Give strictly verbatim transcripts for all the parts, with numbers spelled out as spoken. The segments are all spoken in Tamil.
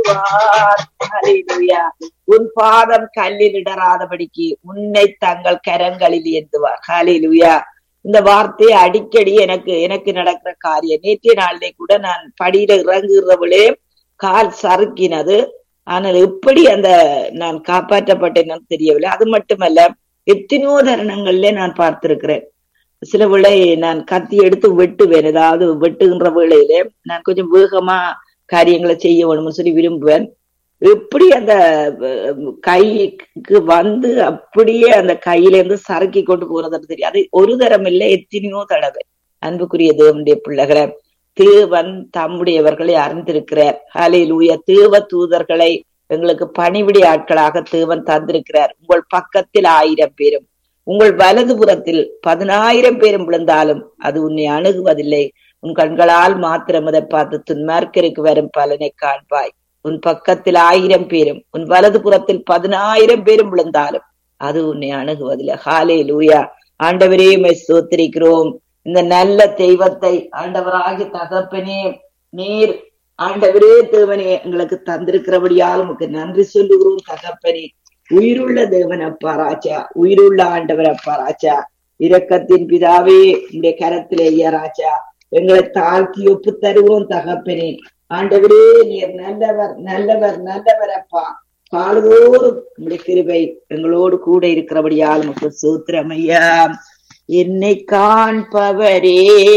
நடத்துவார். ஹல்லேலூயா. உன் பாதம் கல்லில் இடராதபடிக்கு உன்னை தங்கள் கரங்களில் ஏந்துவார். ஹல்லேலூயா. இந்த வார்த்தையை அடிக்கடி எனக்கு எனக்கு நடக்கிற காரியம். நேற்றைய நாளிலே கூட நான் படியில இறங்குகிறவளே கால் சறுக்கினது. ஆனால் எப்படி அந்த நான் காப்பாற்றப்பட்டேன்னு தெரியவில்லை. அது மட்டுமல்ல, எத்தனையோ தருணங்கள்ல நான் பார்த்திருக்கிறேன். சில வேளை நான் கத்தி எடுத்து வெட்டுவேன். ஏதாவது வெட்டுகின்ற வேளையிலே நான் கொஞ்சம் வேகமா காரியங்களை செய்ய வேணும்னு சொல்லி விரும்புவேன். எப்படி அந்த கைக்கு வந்து அப்படியே அந்த கையில இருந்து சறுக்கி கொண்டு போறதுன்னு தெரியும். அது ஒரு தரம் இல்லை, எத்தனையோ தடவை. அன்புக்குரிய தேவனுடைய பிள்ளைகளை, தேவன் தம்முடையவர்களை அறிந்திருக்கிறார். ஹல்லேலூயா. தேவ தூதர்களை எங்களுக்கு பணிவிடை ஆட்களாக தேவன் தந்திருக்கிறார். உங்கள் பக்கத்தில் ஆயிரம் பேரும் உங்கள் வலது புறத்தில் பதினாயிரம் பேரும் விழுந்தாலும் அது உன்னை அணுகுவதில்லை. உன் கண்களால் மாத்திரம் அதை பார்த்து துன்மார்க்கருக்கு வரும் பலனை காண்பாய். உன் பக்கத்தில் ஆயிரம் பேரும் உன் வலது புறத்தில் பதினாயிரம் பேரும் விழுந்தாலும் அது உன்னை அணுகுவதில்லை. ஹல்லேலூயா. ஆண்டவரே, உம்மை ஸ்தோத்திரிக்கிறோம். இந்த நல்ல தெய்வத்தை ஆண்டவராகிய தகப்பனே, நீர் ஆண்டவரே தேவனே எங்களுக்கு தந்திருக்கிறபடியால் உமக்கு நன்றி சொல்லுகிறோம் தகப்பனே. உயிருள்ள தேவன் அப்பா ராஜா, உயிருள்ள ஆண்டவர் அப்பா ராஜா, இரக்கத்தின் பிதாவே, உங்களுடைய கரத்திலே ஐயா ராஜா, எங்களை தாழ்த்தி ஒப்பு தருவோம் தகப்பனே. ஆண்டவரே, நீர் நல்லவர் நல்லவர் நல்லவர் அப்பா. காலதோறும் உங்களுடைய கிருபை எங்களோடு கூட இருக்கிறபடியால் உமக்கு ஸ்தோத்திரம் ஐயா. என்னை காண்பவரே,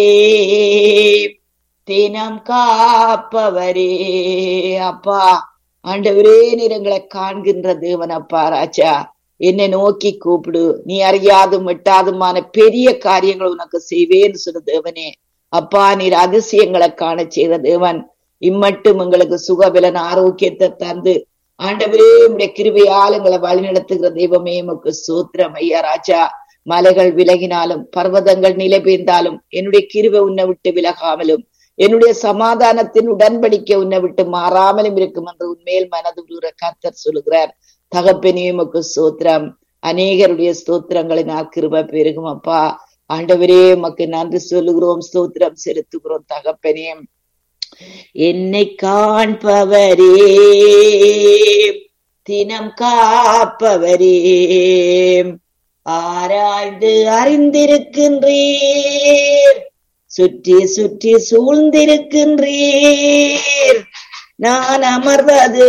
தினம் காப்பவரே அப்பா. ஆண்டவரே, நீர் எங்களை காண்கின்ற தேவன் அப்பா ராஜா. என்னை நோக்கி கூப்பிடு, நீ அறியாதும் எட்டாதுமான பெரிய காரியங்கள் உனக்கு செய்வேன்னு சொன்ன தேவனே அப்பா. நீர் அதிசயங்களை காண செய்த தேவன். இம்மட்டும் எங்களுக்கு சுகபலன் ஆரோக்கியத்தை தந்து ஆண்டவரே உம்முடைய கிருபையால் எங்களை வழி நடத்துகிற தெய்வமே உமக்கு ஸ்தோத்திரம் ஐயா ராஜா. மலைகள் விலகினாலும் பர்வதங்கள் நிலை பெய்ந்தாலும் என்னுடைய கிருபை உன்னை விட்டு விலகாமலும் என்னுடைய சமாதானத்தின் உடன்படிக்கை உன்னை விட்டு மாறாமலும் இருக்கும் என்று உண்மையில் மனது உருகிற கர்த்தர் சொல்லுகிறார். தகப்பனே உமக்கு ஸ்தோத்திரம். அநேகருடைய ஸ்தோத்திரங்களினால் கிருபை பெருகும் அப்பா. ஆண்டவரே உமக்கு நன்றி சொல்லுகிறோம், ஸ்தோத்திரம் செலுத்துகிறோம் தகப்பனே. என்னை காண்பவரே, தினம் காப்பவரே, ஆராய்ந்து அறிந்திருக்கின்றீர், சுற்றி சுற்றி சூழ்ந்திருக்கின்றீர். நான் அமர்வது